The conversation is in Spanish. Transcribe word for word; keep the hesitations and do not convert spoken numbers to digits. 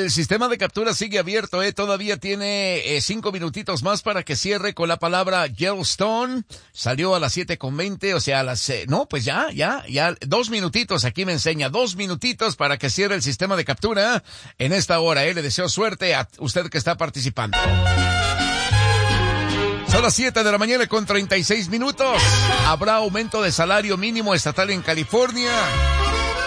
El sistema de captura sigue abierto, eh. Todavía tiene eh, cinco minutitos más para que cierre con la palabra Yellowstone. Salió a las siete con veinte, o sea, a las... Eh, no, pues ya, ya, ya. Dos minutitos, aquí me enseña. Dos minutitos para que cierre el sistema de captura en esta hora, eh. Le deseo suerte a usted que está participando. Son las siete de la mañana con treinta y seis minutos. Habrá aumento de salario mínimo estatal en California.